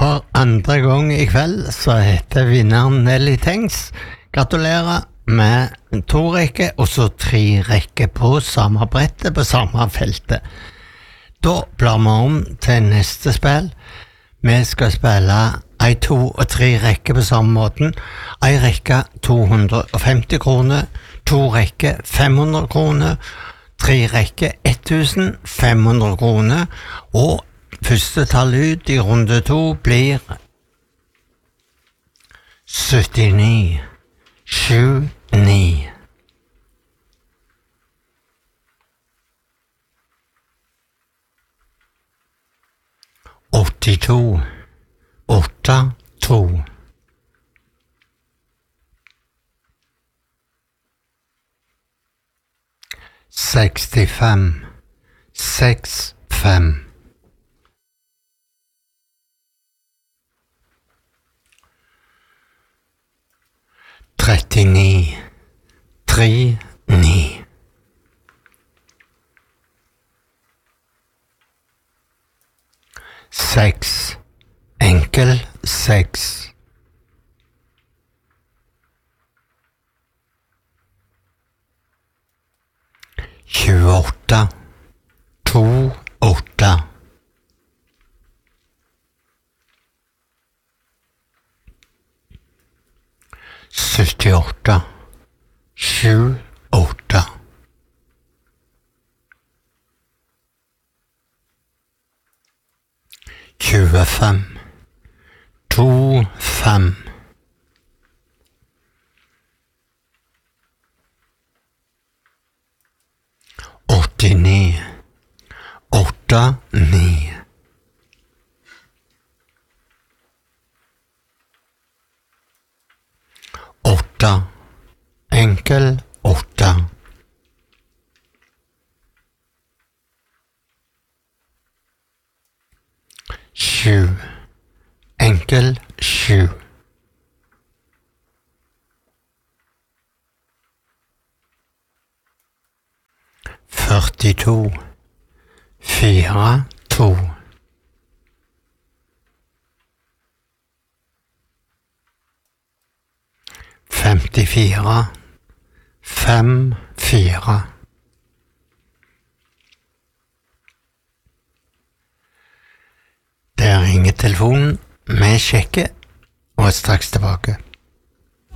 For andre gang I kveld så heter vinneren Nelly Tengs. Gratulerer med 2 rekker og så 3 rekker på samme brettet på samme feltet. Da blar vi om til neste spill. Vi skal spille 1, 2 og 3 rekker på samme måten. 1 rekke 250 kroner, 2 rekker 500 kroner, 3 rekker 1500 kroner, og første tall ut I runde 2 blir 79, 79. Åttito, 82. 65, 65. 39, 39. 6, enkel 6. 28, 2, 8. 78, 7, 8. 25, 2, 5. 89, 8, 9. 8, enkel 8. 7, enkel 7. 42, 4, 2. 54, 5, 4. Der ringer telefonen, vi sjekker og straks tilbake.